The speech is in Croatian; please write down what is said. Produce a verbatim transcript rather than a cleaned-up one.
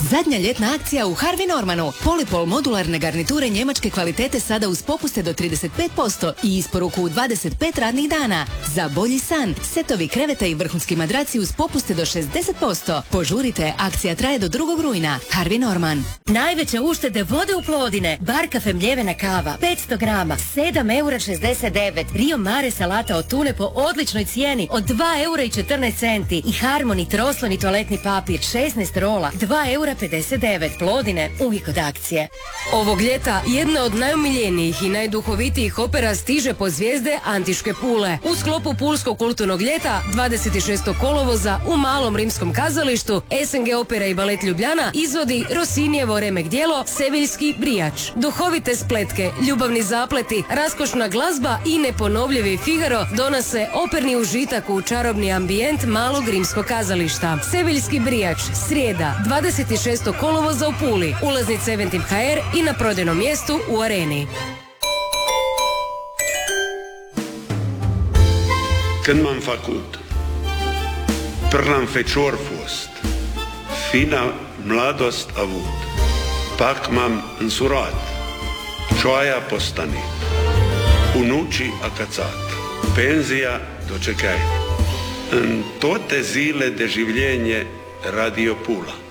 Zadnja ljetna akcija u Harvey Normanu. Polipol modularne garniture njemačke kvalitete sada uz popuste do trideset pet posto i isporuku u dvadeset pet radnih dana. Za bolji san, setovi kreveta i vrhunski madraci uz popuste do šezdeset posto. Požurite, akcija traje do drugog rujna. Harvey Norman. Najveće uštede vode u Plodine. Bar kafe mljevena kava, petsto grama, sedam eura šezdeset devet. Rio Mare salata od tune po odličnoj cijeni od dva eura i četrnaest centi. I Harmony trosloni toaletni papir, šesnaest rola, dva eura pedeset devet. Plodine, uvijek od akcije. Ovog ljeta jedna od najomiljenijih i najduhovitijih opera stiže po zvijezde Antiške Pule. U sklopu Pulskog kulturnog ljeta dvadeset šestog kolovoza u Malom rimskom kazalištu S N G Opera i Balet Ljubljana izvodi Rosinijevo remek djelo Seviljski brijač. Duhovite spletke, ljubavni zapleti, raskošna glazba i neponovljivi Figaro donose operni užitak u čarobni ambijent Malog rimskog kazališta. Seviljski brijač, srijeda, dvadeset šestog kolovoza u Puli. Ulaznice Eventim H R i na prodajnom mjestu u Areni. Când m-am făcut, prlam fecior fost, fina mladost avut, pak m-am însurat, cioaia postanit, unucii acațat, penzia dočekaj. În toate zile de življenje Radio Pula.